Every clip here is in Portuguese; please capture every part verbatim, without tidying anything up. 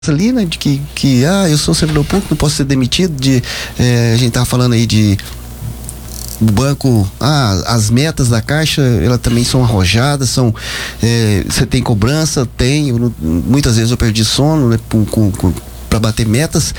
ali, né, de que, que ah, eu sou servidor público, não posso ser demitido, de, é, a gente tava falando aí de o banco, ah, as metas da Caixa, elas também são arrojadas, são, é, você tem cobrança, tem, eu, muitas vezes eu perdi sono, né, com, com, com, para bater metas,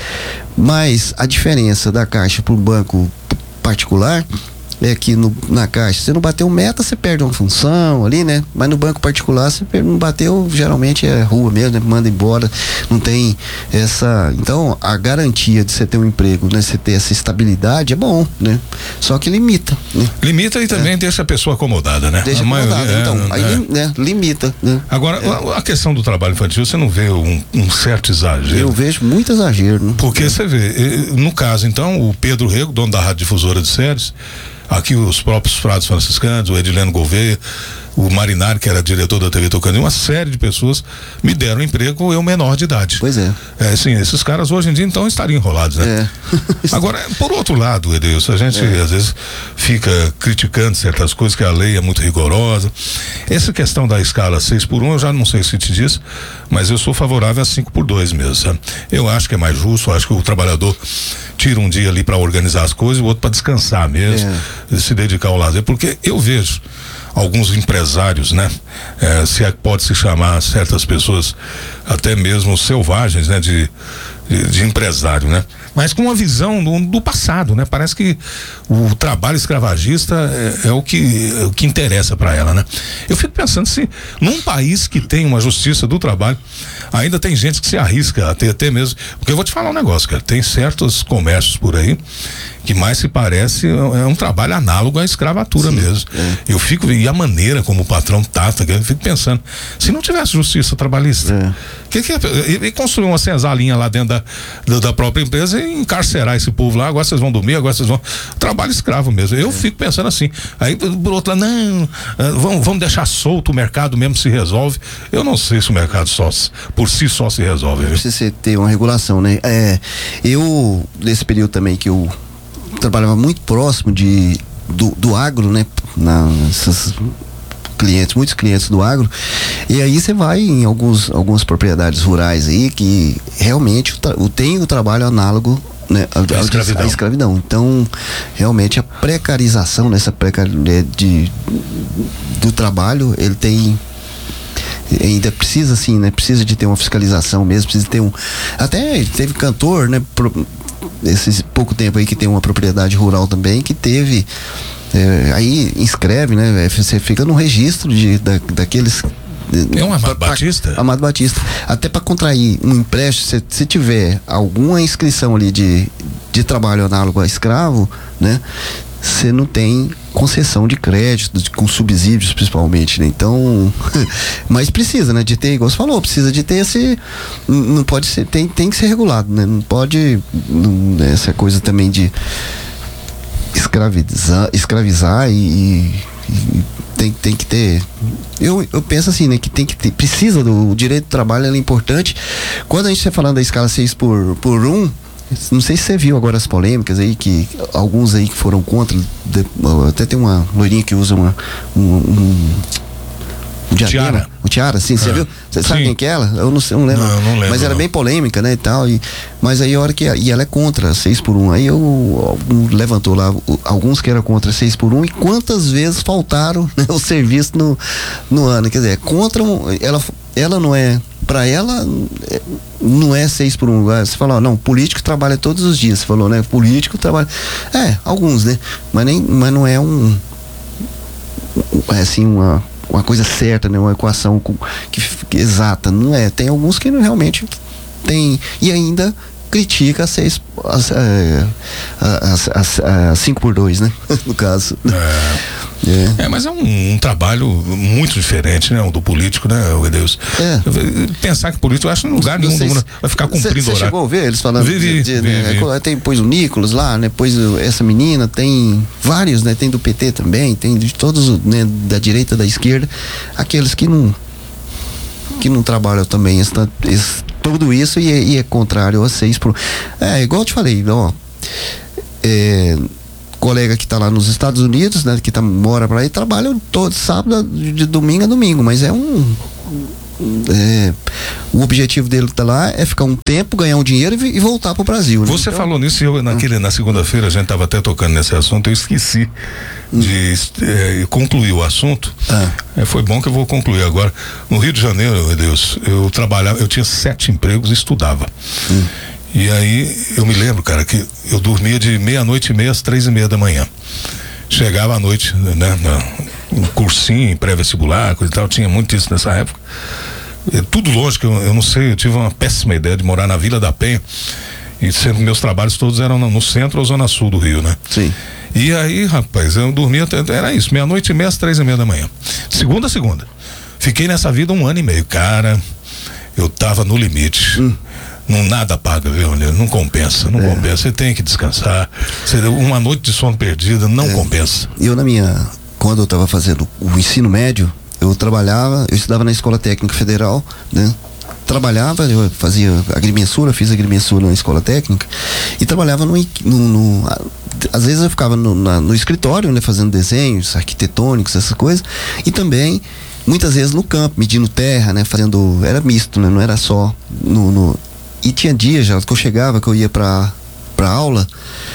mas a diferença da Caixa para o banco particular é que no, na Caixa, você não bateu meta, você perde uma função ali, né? Mas no banco particular, você não bateu, geralmente é rua mesmo, né? Manda embora, não tem essa... Então, a garantia de você ter um emprego, né? Você ter essa estabilidade é bom, né? Só que limita, né? Limita e também é. deixa a pessoa acomodada, né? Deixa a acomodada, maioria, então, é, aí é. né? limita, né? Agora, é. a questão do trabalho infantil, você não vê um, um certo exagero? Eu vejo muito exagero, né? Porque você vê, no caso, então, o Pedro Rego, dono da Rádio Difusora de Séries, aqui os próprios Frades Franciscanos, o Edileno Gouveia, o Marinari, que era diretor da T V Tocantins, uma série de pessoas me deram emprego, eu menor de idade. Pois é. É, sim, esses caras hoje em dia então estariam enrolados, né? É. Agora, por outro lado, Edeilson, a gente é. às vezes fica criticando certas coisas, que a lei é muito rigorosa. Essa questão da escala seis por um, eu já não sei se te diz, mas eu sou favorável a cinco por dois mesmo, sabe? Eu acho que é mais justo, eu acho que o trabalhador tira um dia ali para organizar as coisas e o outro para descansar mesmo, é. se dedicar ao lazer, porque eu vejo alguns empresários, né? É, se é que pode se chamar certas pessoas até mesmo selvagens, né? De, de, de empresário, né? Mas com uma visão do, do passado, né? Parece que o trabalho escravagista é, é o que é o que interessa para ela, né? Eu fico pensando se num país que tem uma justiça do trabalho, ainda tem gente que se arrisca até, até mesmo, porque eu vou te falar um negócio, cara, tem certos comércios por aí que mais se parece é um trabalho análogo à escravatura. Sim, mesmo. É. Eu fico, e a maneira como o patrão trata, eu fico pensando, se não tivesse justiça trabalhista, é. que, que, e, e construir uma senzalinha lá dentro da, da, da própria empresa e encarcerar esse povo lá, agora vocês vão dormir, agora vocês vão... Trabalho escravo mesmo. Eu é. fico pensando assim, aí por outro lado, não, vamos, vamos deixar solto, o mercado mesmo se resolve. Eu não sei se o mercado só, por si só se resolve. Precisa ter uma regulação, né? É, eu, nesse período também que eu trabalhava muito próximo de, do, do agro, né? Na, essas clientes, muitos clientes do agro, e aí você vai em alguns, algumas propriedades rurais aí que realmente o, o, tem o trabalho análogo, né, a, a, escravidão. a escravidão. Então, realmente a precarização nessa precariedade de, do trabalho, ele tem ainda precisa assim, né? Precisa de ter uma fiscalização mesmo, precisa ter um, até teve cantor, né? Pro, esse pouco tempo aí que tem uma propriedade rural também que teve, é, aí inscreve, né? Você fica no registro de, da, daqueles. É um Amado Batista? Amado Batista. Até para contrair um empréstimo, se, se tiver alguma inscrição ali de, de trabalho análogo a escravo, né? Você não tem concessão de crédito, de, com subsídios principalmente, né? Então, mas precisa, né? De ter, igual você falou, precisa de ter esse, não pode ser, tem, tem que ser regulado, né? Não pode, não, essa coisa também de escravizar, escravizar e, e, e tem, tem que ter, eu, eu penso assim, né? Que tem que ter, precisa do o direito do trabalho, ele é importante. Quando a gente está falando da escala seis por um, não sei se você viu agora as polêmicas aí, que alguns aí que foram contra, de, até tem uma loirinha que usa uma um, um, um diadema, tiara, um tiara, sim, você ah, viu? Você sabe quem que é ela? Eu não, sei, não lembro, não, não lembro, mas era não. bem polêmica, né, e tal, e, mas aí a hora que, e ela é contra seis por um, aí eu, levantou lá alguns que eram contra seis por um, e quantas vezes faltaram, né, o serviço no, no ano, quer dizer, contra, ela, ela não é, pra ela não é seis por um. Você falou, não, político trabalha todos os dias. Você falou, né? Político trabalha. É, alguns, né? Mas, nem, mas não é um. É assim, uma, uma coisa certa, né? Uma equação que, que, exata. Não é. Tem alguns que não, realmente tem. E ainda critica a seis, as, as, as, as cinco por dois, né? No caso. É. É. é, mas é um, um trabalho muito diferente, né? O do político, né, o Edeilson? É. Pensar que político, eu acho que em lugar nenhum se, vai ficar cumprindo horário. Você chegou a ver eles falando? Vi, vi, de, de, vi, né, vi. Tem, pois o Nicolas lá, né? Pois essa menina, tem vários, né? Tem do P T também, tem de todos, né? Da direita, da esquerda, aqueles que não que não trabalham também esse, esse, tudo isso e, e é contrário a seis por... É, igual eu te falei, ó, é... colega que está lá nos Estados Unidos, né, que tá, mora para lá e trabalha todo sábado, de domingo a domingo, mas é um é, o objetivo dele que tá lá é ficar um tempo, ganhar um dinheiro e, e voltar pro Brasil. Né? Você então, falou nisso e eu, naquele, na segunda-feira a gente tava até tocando nesse assunto, eu esqueci hum. de é, concluir o assunto. Ah. É, foi bom que eu vou concluir agora. No Rio de Janeiro, meu Deus, eu trabalhava, eu tinha sete empregos e estudava. Hum. E aí eu me lembro, cara, que eu dormia de meia-noite e meia às três e meia da manhã. Chegava à noite, né, um cursinho, pré-vestibular, coisa e tal, tinha muito isso nessa época. É tudo lógico, eu, eu não sei, eu tive uma péssima ideia de morar na Vila da Penha. E sempre meus trabalhos todos eram no, no centro ou zona sul do Rio, né? Sim. E aí, rapaz, eu dormia, era isso, meia-noite e meia às três e meia da manhã. Segunda a segunda. Fiquei nessa vida um ano e meio, cara. Eu tava no limite. Hum. Não nada paga, viu? Não compensa, não é. compensa. Você tem que descansar. Você, uma noite de sono perdida não é. compensa. Eu na minha, quando eu estava fazendo o ensino médio, eu trabalhava, eu estudava na Escola Técnica Federal, né? Trabalhava, eu fazia agrimensura, fiz agrimensura na Escola Técnica e trabalhava no, no, no às vezes eu ficava no, na, no escritório, né? Fazendo desenhos arquitetônicos, essas coisas, e também muitas vezes no campo, medindo terra, né? Fazendo, era misto, né? Não era só no, no e tinha dias já que eu chegava, que eu ia pra, pra aula,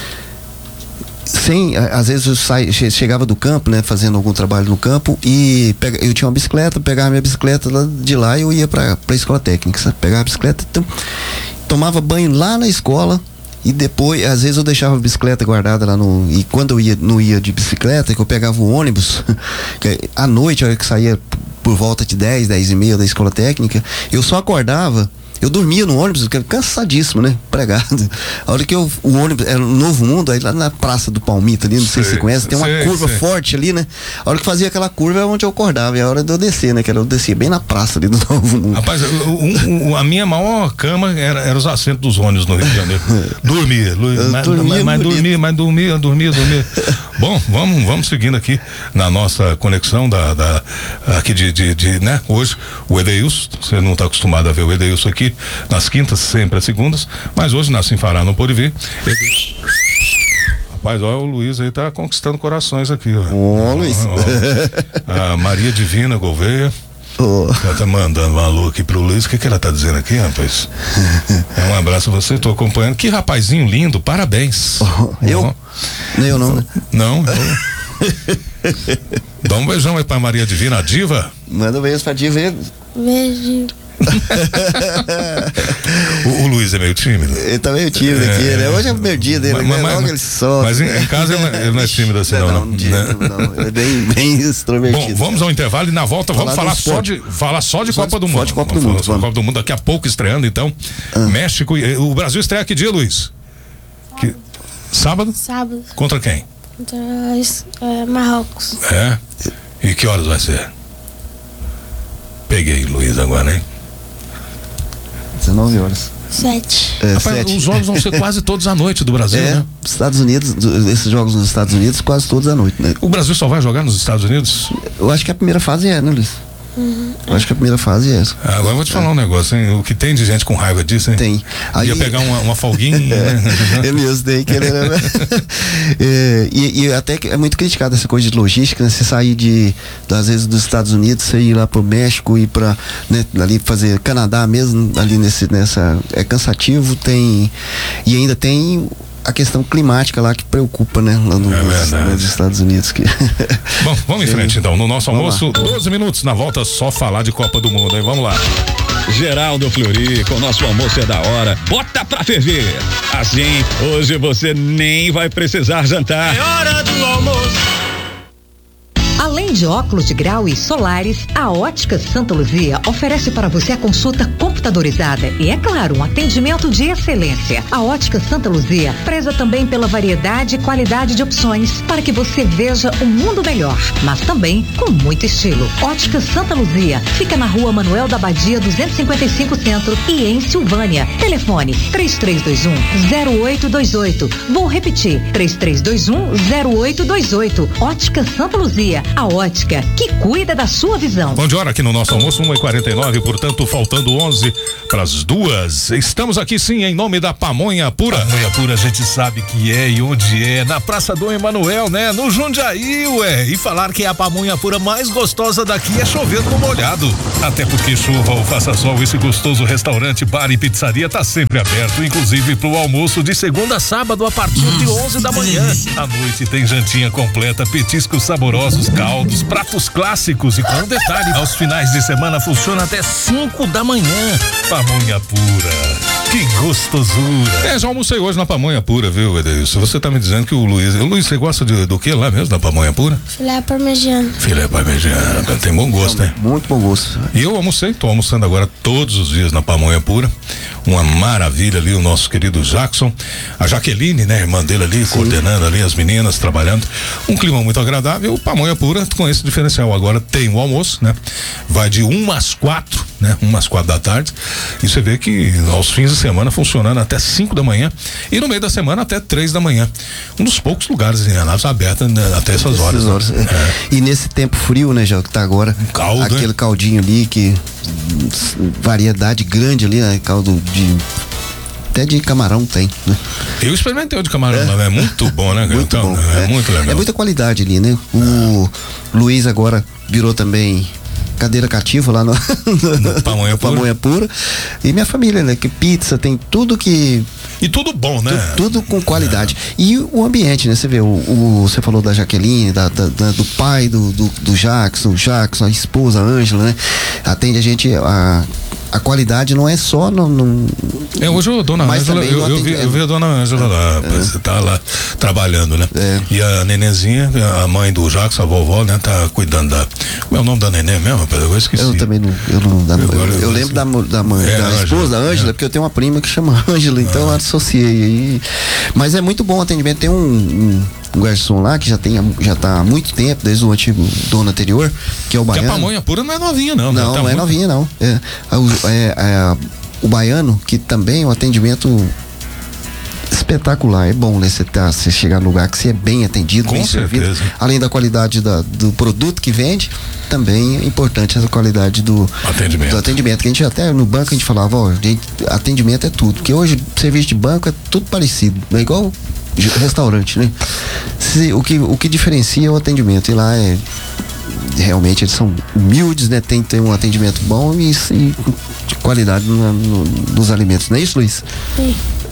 sem, às vezes eu saia, chegava do campo, né, fazendo algum trabalho no campo, e pega, eu tinha uma bicicleta, pegava minha bicicleta lá de lá e eu ia pra, pra escola técnica, sabe? Pegava a bicicleta, então, tomava banho lá na escola, e depois, às vezes eu deixava a bicicleta guardada lá no, e quando eu ia, não ia de bicicleta, que eu pegava o ônibus, à noite, a hora que saía por volta de dez, dez e meia da escola técnica, eu só acordava. Eu dormia no ônibus, cansadíssimo, né? Pregado. A hora que eu, o ônibus era no Novo Mundo, aí lá na Praça do Palmito ali, não sei, sei se você conhece, tem uma sei, curva sei. forte ali, né? A hora que fazia aquela curva é onde eu acordava, e a hora de eu descer, né? Que era eu descia bem na praça ali do Novo Mundo. Rapaz, um, um, a minha maior cama era, era os assentos dos ônibus no Rio de Janeiro. Dormia, mas, dormia, mas, mas dormia, mas dormia, dormia, dormia. Bom, vamos, vamos seguindo aqui na nossa conexão da, da aqui de, de, de, né? Hoje, o Edeilson, você não está acostumado a ver o Edeilson aqui nas quintas, sempre às segundas, mas hoje na Sinfará não pôde vir. Ele... Rapaz, olha, o Luiz aí tá conquistando corações aqui, ó. Ô, Luiz. Ó, a Maria Divina Gouveia. Oh. Ela tá mandando um alô aqui pro Luiz. O que que ela tá dizendo aqui, rapaz? É um abraço a você, tô acompanhando. Que rapazinho lindo, parabéns. Oh, eu? Oh. Eu não, né? Não, eu... Dá um beijão aí pra Maria Divina, a diva. Manda um beijo pra diva. Beijo. o, o Luiz é meio tímido. Ele tá meio tímido é, aqui, né? Hoje é o primeiro dia dele, mas, né? Mas, mas, ele solta. Mas em, em casa ele, ele não é tímido assim, não. Não, não, não, não, não. Ele é bem, bem extrovertido. Bom, vamos ao intervalo e na volta vamos falar, falar só de falar só de só Copa do Mundo. De Copa do Mundo. Copa do Mundo daqui a pouco estreando, então. Ah. México, o Brasil estreia que dia, Luiz? Sábado. Que, sábado? Sábado. Contra quem? Contra é, Marrocos. É? E que horas vai ser? Peguei, Luiz, agora, hein? dezenove horas. Sete. É, Rapaz, sete. Os jogos vão ser quase todos à noite do Brasil, é, né? Estados Unidos, esses jogos nos Estados Unidos, quase todos à noite, né? O Brasil só vai jogar nos Estados Unidos? Eu acho que a primeira fase é, né, Luiz? Uhum. Eu acho que a primeira fase é essa. Ah, agora eu vou te falar é. um negócio, hein? O que tem de gente com raiva disso, hein? Tem. Aí... Ia pegar uma, uma folguinha, né? É mesmo, tem que ele, né? é, e, e até que é muito criticado essa coisa de logística, né? Você sair de, às vezes, dos Estados Unidos, você ir lá pro México, ir pra, né, ali fazer Canadá mesmo, ali nesse, nessa, é cansativo, tem, e ainda tem a questão climática lá que preocupa, né? Lá no, é nos, nos Estados Unidos. Que... Bom, vamos em frente então. No nosso vamos almoço, lá. doze minutos. Na volta, só falar de Copa do Mundo, hein? Vamos lá. Geraldo Fleury, com nosso almoço é da hora. Bota pra ferver. Assim, hoje você nem vai precisar jantar. É hora do almoço. Além de óculos de grau e solares, a Ótica Santa Luzia oferece para você a consulta computadorizada e, é claro, um atendimento de excelência. A Ótica Santa Luzia preza também pela variedade e qualidade de opções para que você veja um mundo melhor, mas também com muito estilo. Ótica Santa Luzia fica na Rua Manuel da Badia duzentos e cinquenta e cinco Centro e em Silvânia. Telefone três três dois um zero oito dois oito. Vou repetir, três três dois um zero oito dois oito. Ótica Santa Luzia. a ótica que cuida da sua visão. Bom de hora aqui no nosso almoço, uma e quarenta e nove, portanto, faltando onze para as duas. Estamos aqui sim em nome da Pamonha Pura. Pamonha Pura a gente sabe que é e onde é, na Praça Dom Emanuel, né? No Jundiaí, ué. E falar que é a pamonha pura mais gostosa daqui é chovendo no molhado. Até porque chuva ou faça sol, esse gostoso restaurante, bar e pizzaria tá sempre aberto, inclusive pro almoço de segunda a sábado a partir de onze da manhã. À noite tem jantinha completa, petiscos saborosos, caldos, pratos clássicos e com um detalhe, aos finais de semana funciona até cinco da manhã. Pamonha Pura, que gostosura. É, já almocei hoje na Pamonha Pura, viu, Edeilson? Você tá me dizendo que o Luiz, o Luiz, você gosta de, do que lá mesmo, da Pamonha Pura? Filé parmegiano. Filé parmegiano, tem bom gosto, né? Muito bom gosto. E eu almocei, tô almoçando agora todos os dias na Pamonha Pura, uma maravilha ali, o nosso querido Jackson, a Jaqueline, né, irmã dele ali, sim, coordenando ali as meninas, trabalhando, um clima muito agradável. O Pamonha Pura com esse diferencial, agora tem o almoço, né, vai de uma às quatro, né, uma às quatro da tarde, e você vê que aos fins de semana funcionando até cinco da manhã e no meio da semana até três da manhã, um dos poucos lugares em Anápolis aberta, né, até essas horas, horas. Né? É. E nesse tempo frio, né, já que tá agora, um caldo, aquele hein? Caldinho ali que variedade grande ali, né, caldo de até de camarão tem, né? Eu experimentei o de camarão, é, é muito bom, né? Muito então, bom, é, é muito legal. É muita qualidade ali, né? O Luiz agora virou também cadeira cativa lá no, no Pamonha Pura. Pamonha Pura. E minha família, né? Que pizza, tem tudo que... E tudo bom, né? Tudo, tudo com qualidade. É. E o ambiente, né? Você vê, o, o, você falou da Jaqueline, da, da, da, do pai do, do, do Jackson, Jackson, a esposa, a Ângela, né? Atende a gente... A, a qualidade não é só no... no é, hoje a dona Ângela, eu, eu, vi, eu vi a dona Ângela lá, é. Você tá lá trabalhando, né? É. E a nenenzinha, a mãe do Jackson, a vovó, né? Tá cuidando da... Como é o nome da neném mesmo, rapaz? Eu esqueci. Eu também não... Eu, não, da, eu, eu, eu lembro da, da mãe, é, da esposa da Ângela, é. Porque eu tenho uma prima que chama Ângela, então ah. eu associei aí. Mas é muito bom o atendimento. Tem um... um um garçom lá que já tem já tá há muito tempo, desde o antigo dono anterior, que é o Baiano. Que a Pamonha Pura não é novinha não. Não, tá não é muito... novinha não. É, é, é, o Baiano, que também é um atendimento espetacular, é bom, né? Você tá, você chegar no lugar que você é bem atendido, com bem certeza. servido. Além da qualidade da, do produto que vende, também é importante essa qualidade do atendimento. Do atendimento, que a gente até no banco a gente falava, ó, gente, atendimento é tudo, porque hoje serviço de banco é tudo parecido, é igual restaurante, né? Se, o, que, o que diferencia é o atendimento, e lá é realmente eles são humildes, né? Tem, tem um atendimento bom e, e de qualidade no, no, nos alimentos, não é isso, Luiz? Sim.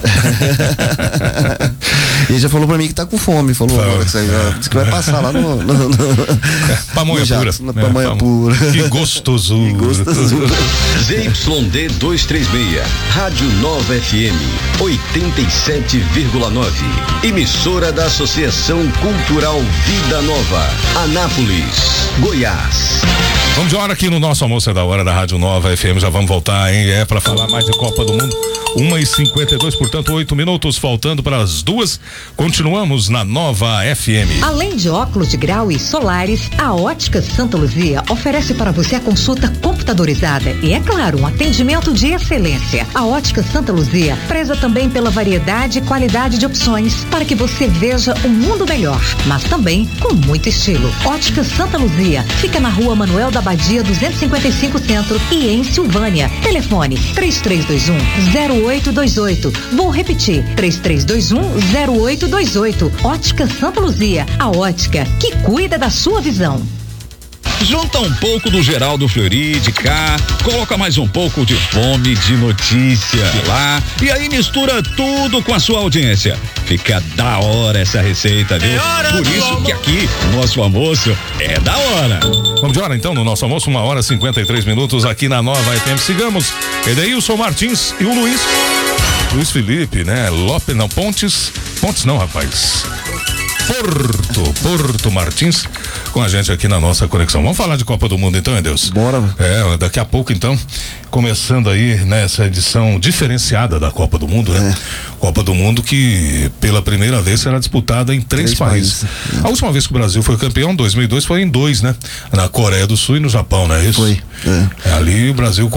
Ele já falou pra mim que tá com fome, falou agora que, você, disse que vai passar lá no, no, no, no Pamonha no Pura, na Pamonha é, Pura. Que gostosura. Que gostosura. Z Y D duzentos e trinta e seis, Rádio Nova F M oitenta e sete vírgula nove, emissora da Associação Cultural Vida Nova, Anápolis, Goiás. Vamos de hora aqui no nosso almoço é da hora da Rádio Nova F M, já vamos voltar, hein? É pra falar mais de Copa do Mundo. uma e cinquenta e dois, portanto, oito minutos faltando para as duas. Continuamos na Nova F M. Além de óculos de grau e solares, a Ótica Santa Luzia oferece para você a consulta computadorizada e, é claro, um atendimento de excelência. A Ótica Santa Luzia preza também pela variedade e qualidade de opções para que você veja um mundo melhor, mas também com muito estilo. Ótica Santa Luzia fica na Rua Manuel da Badia duzentos e cinquenta e cinco Centro e em Silvânia. Telefone três três dois um zero oito dois oito. Vou repetir, três três dois um zero oito dois oito. Ótica Santa Luzia, a ótica que cuida da sua visão. Junta um pouco do Geraldo Fleury de cá, coloca mais um pouco de fome, de notícia de lá, e aí mistura tudo com a sua audiência. Fica da hora essa receita, viu? Por isso que aqui, nosso almoço é da hora. Vamos de hora então no nosso almoço, uma hora e cinquenta e três minutos aqui na Nova F M. Sigamos, Edeilson Martins e o Luiz. Luiz Felipe, né? Lopes, não, Pontes. Pontes não, rapaz. Porto, Porto Martins, com a gente aqui na nossa conexão. Vamos falar de Copa do Mundo então, Edeilson? Bora. É, daqui a pouco então, começando aí nessa edição diferenciada da Copa do Mundo, né? É. Copa do Mundo que pela primeira vez será disputada em três, três países. países. A última vez que o Brasil foi campeão, em dois mil e dois, foi em dois, né? Na Coreia do Sul e no Japão, não é isso? Foi. É. Ali o Brasil